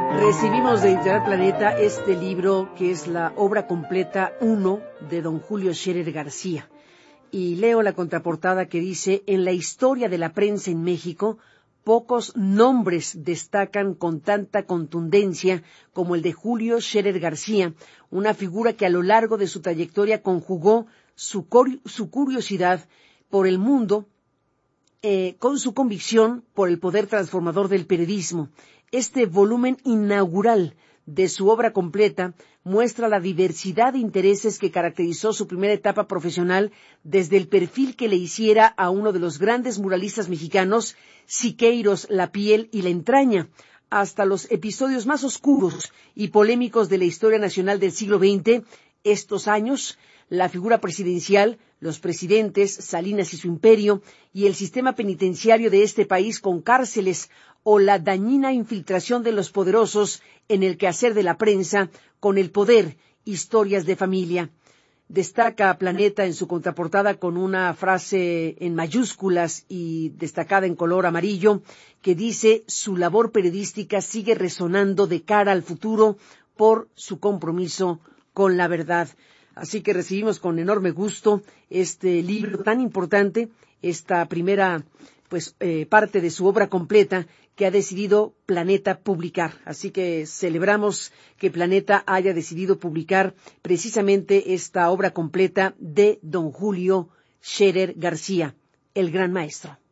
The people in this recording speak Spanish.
Recibimos de Editorial Planeta este libro que es la obra completa 1 de don Julio Scherer García. Y leo la contraportada que dice: en la historia de la prensa en México, pocos nombres destacan con tanta contundencia como el de Julio Scherer García, una figura que a lo largo de su trayectoria conjugó su curiosidad por el mundo con su convicción por el poder transformador del periodismo. Este volumen inaugural de su obra completa muestra la diversidad de intereses que caracterizó su primera etapa profesional, desde el perfil que le hiciera a uno de los grandes muralistas mexicanos, Siqueiros, La piel y la entraña, hasta los episodios más oscuros y polémicos de la historia nacional del siglo XX. Estos años, la figura presidencial, los presidentes, Salinas y su imperio, y el sistema penitenciario de este país con cárceles, o la dañina infiltración de los poderosos en el quehacer de la prensa con el poder, historias de familia. Destaca Planeta en su contraportada con una frase en mayúsculas y destacada en color amarillo que dice: su labor periodística sigue resonando de cara al futuro por su compromiso con la verdad. Así que recibimos con enorme gusto este libro tan importante, esta primera parte de su obra completa que ha decidido Planeta publicar. Así que celebramos que Planeta haya decidido publicar precisamente esta obra completa de don Julio Scherer García, el gran maestro.